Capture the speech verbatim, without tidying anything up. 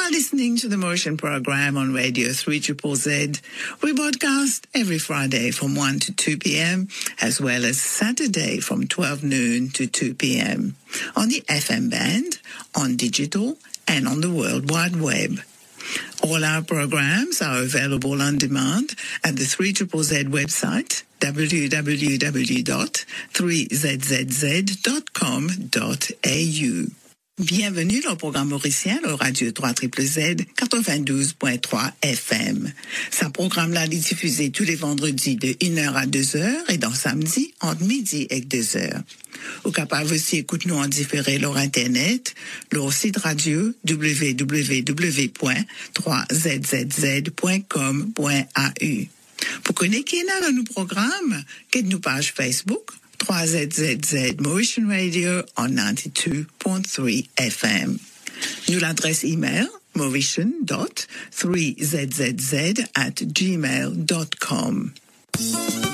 are listening to the Motion program on Radio three Z Z Z. We broadcast every Friday from one to two p.m. as well as Saturday from twelve noon to two p.m. on the F M band, on digital, and on the World Wide Web. All our programs are available on demand at the three Z Z Z website, w w w dot three z z z dot com dot a u. Bienvenue dans le programme mauricien, le Radio trois Z Z Z, quatre-vingt-douze point trois F M. Ce programme-là est diffusé tous les vendredis de une heure à deux heures et dans samedi entre midi et deux heures. Vous capable aussi écouter nous en différé leur Internet, leur site radio w w w point trois z z z point com point a u. Pour connaître dans nos programmes, qu'est nous page Facebook trois Z Z Z Motion Radio on ninety-two point three F M. Nous l'adresse email motion dot three z z z at gmail dot com.